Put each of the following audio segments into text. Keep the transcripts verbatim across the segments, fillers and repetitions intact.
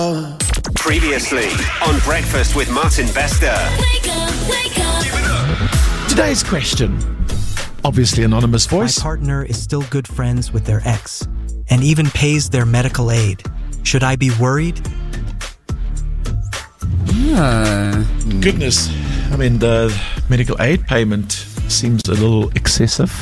Previously on Breakfast with Martin Bester. Wake up, wake up. Today's question, obviously anonymous voice. My partner is still good friends with their ex and even pays their medical aid. Should I be worried? Yeah. Goodness, I mean, the medical aid payment seems a little excessive.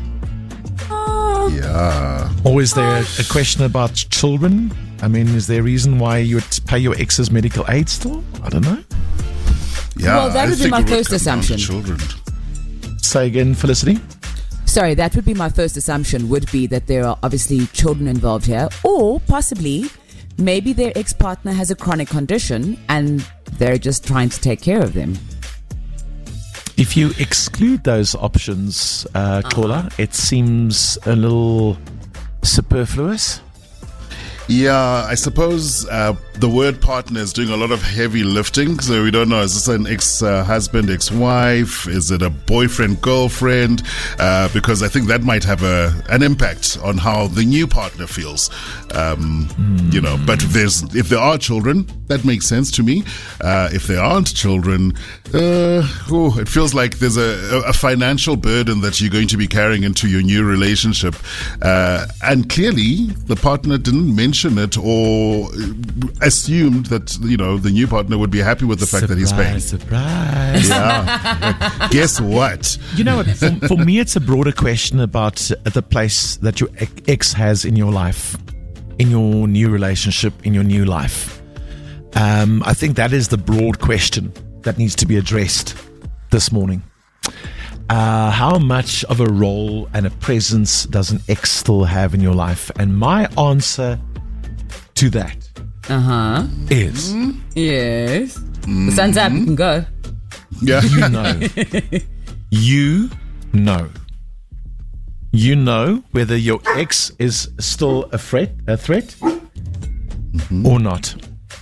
Yeah. Or is there a question about children? I mean, is there a reason why you would pay your ex's medical aid still? I don't know. Yeah. Well, that I would be think my it would first come down to assumption. Children. Say again, Felicity. Sorry, that would be my first assumption, would be that there are obviously children involved here, or possibly maybe their ex-partner has a chronic condition and they're just trying to take care of them. If you exclude those options, uh, Caller, it seems a little superfluous. Yeah, I suppose uh, the word partner is doing a lot of heavy lifting, so we don't know. Is this an ex-husband, uh, ex-wife? Is it a boyfriend, girlfriend? Uh, because I think that might have a an impact on how the new partner feels. Um, mm. You know, but if there's if there are children, that makes sense to me. Uh, if there aren't children, uh, oh, it feels like there's a, a financial burden that you're going to be carrying into your new relationship. Uh, and clearly, the partner didn't mention it or assumed that, you know, the new partner would be happy with the fact surprise, that he's paying. Surprise. Yeah. Guess what? You know what? For, for me, it's a broader question about the place that your ex has in your life, in your new relationship, in your new life. Um, I think that is the broad question that needs to be addressed this morning. Uh, how much of a role and a presence does an ex still have in your life? And my answer to that Uh-huh. is Yes. The sun's up, you can go. Yeah. you know. You know. You know whether your ex is still a threat, a threat mm-hmm. or not.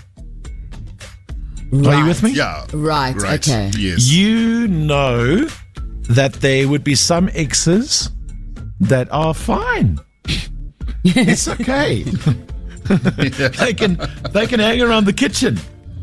Right. Are you with me? Yeah. Right, Right. okay. Yes. You know that there would be some exes that are fine. It's okay. They can they can hang around the kitchen.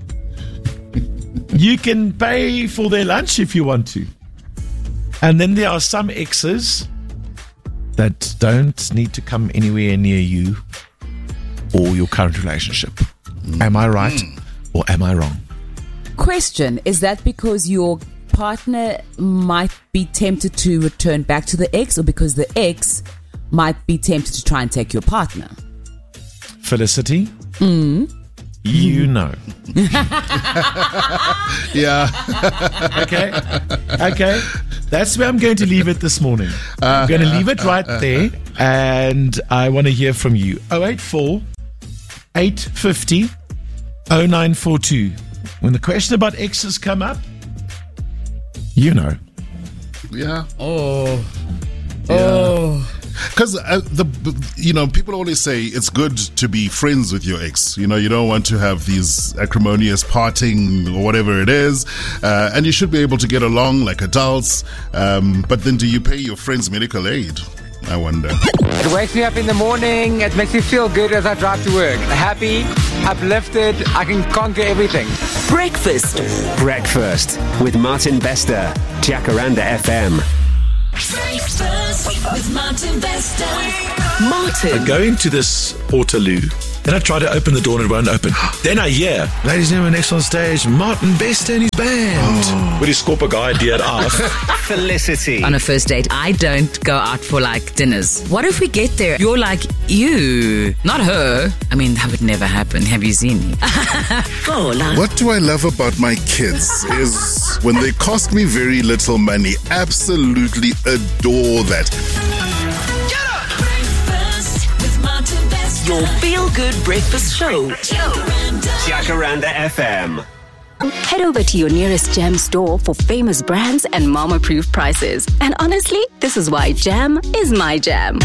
You can pay for their lunch if you want to. And then there are some exes that don't need to come anywhere near you or your current relationship. Am I right or am I wrong? Question, is that because your partner might be tempted to return back to the ex, or because the ex might be tempted to try and take your partner? Felicity? Mm. You know. Yeah. Okay. Okay. That's where I'm going to leave it this morning. I'm going to leave it right there, and I want to hear from you. oh eight four, eight five zero, oh nine four two. When the question about exes come up, you know. Yeah. Oh. Yeah. Oh. Because uh, the you know people always say it's good to be friends with your ex. You know, you don't want to have these acrimonious parting or whatever it is, uh, and you should be able to get along like adults. Um, but then, do you pay your friends medical aid? I wonder. It wakes me up in the morning. It makes me feel good as I drive to work. Happy, uplifted. I can conquer everything. Breakfast. Breakfast with Martin Bester. Jacaranda F M. Breakfast with Martin Bester. Martin. I go into this Portaloo, then I try to open the door and it won't open. Then I hear, ladies and gentlemen, next on stage, Martin Bester and his band. Oh. With his scorpa guy, dear af. Felicity. On a first date, I don't go out for like dinners. What if we get there? You're like, you, not her. I mean, that would never happen. Have you seen me? What do I love about my kids is when they cost me very little money. Absolutely adore that. Breakfast with Martin Bester. Your feel-good breakfast show. Jacaranda F M. Head over to your nearest Jam store for famous brands and mama-proof prices. And honestly, this is why Jam is my jam.